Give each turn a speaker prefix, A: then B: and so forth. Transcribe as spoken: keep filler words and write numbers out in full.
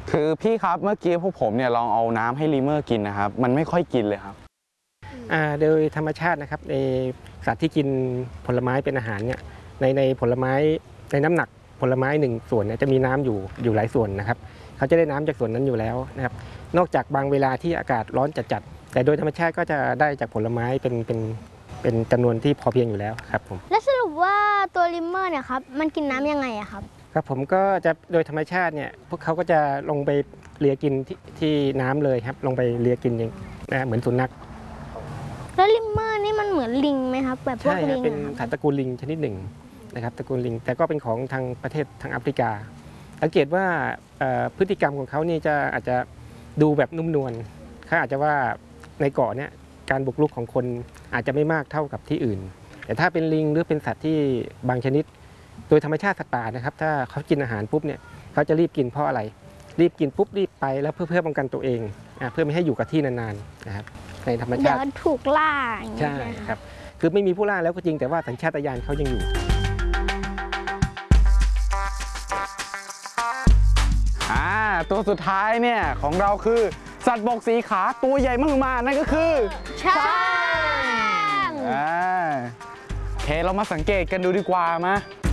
A: คือพี่ครับเมื่อกี้พวกผมเนี่ยลองเอาน้ำให้ลีเมอร์กินนะครับมันไม่ค่อยกินเลยครับ
B: โดยธรรมชาตินะครับในสัตว์ที่กินผลไม้เป็นอาหารเนี่ยในในผลไม้ในน้ำหนักผลไม้หนึ่งส่วนเนี่ยจะมีน้ำอยู่อยู่หลายส่วนนะครับเขาจะได้น้ำจากส่วนนั้นอยู่แล้วนะครับนอกจากบางเวลาที่อากาศร้อนจัดๆแต่โดยธรรมชาติก็จะได้จากผลไม้เป็นเป็นเป็นจำนวนที่พอเพียงอยู่แล้วครับผม
C: และสรุปว่าตัวลิมเมอร์เนี่ยครับมันกินน้ำยังไงอะครับ
B: ครับผมก็จะโดยธรรมชาติเนี่ยพวกเขาก็จะลงไปเลียกินที่ที่น้ำเลยครับลงไปเลียกินอย่างนะเหมือนสุนัข
C: แล้วลิมเมอร์นี่มันเหมือนลิงไหมครับแบบพวกลิง
B: เป็นสัตว์ตระกูลลิงชนิดหนึ่งนะครับตระกูลลิงแต่ก็เป็นของทางประเทศทางแอฟริกาสังเกตว่าพฤติกรรมของเขานี่จะอาจจะดูแบบนุ่มนวลเขาอาจจะว่าในเกาะเนี่ยการบุกรุกของคนอาจจะไม่มากเท่ากับที่อื่นแต่ถ้าเป็นลิงหรือเป็นสัตว์ที่บางชนิดโดยธรรมชาติสัตว์ป่านะครับถ้าเขากินอาหารปุ๊บเนี่ยเขาจะรีบกินเพราะอะไรรีบกินปุ๊บรีบไปแล้วเพื่อเพื่อป้องกันตัวเองเพื่อไม่ให้อยู่กับที่นานๆนะครับในธรรมชาติ
C: เดี๋ยวถูกล่า
B: ใช่ครับคือไม่มีผู้ล่าแล้วก็จริงแต่ว่าสัญชาตญาณเขายังอยู่
A: อ่าตัวสุดท้ายเนี่ยของเราคือสัตว์บกสีขาตัวใหญ่มากๆนั่นก็คือ
C: ช้าง
A: อ่าโอเคเรามาสังเกตกันดูดีกว่ามา